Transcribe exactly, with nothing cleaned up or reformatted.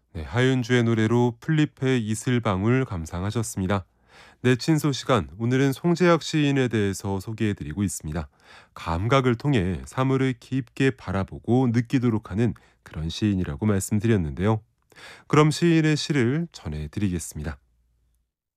네, 하윤주의 노래로 플리페 이슬방울 감상하셨습니다. 내친소 시간, 오늘은 송재학 시인에 대해서 소개해드리고 있습니다. 감각을 통해 사물을 깊게 바라보고 느끼도록 하는 그런 시인이라고 말씀드렸는데요. 그럼 시인의 시를 전해드리겠습니다.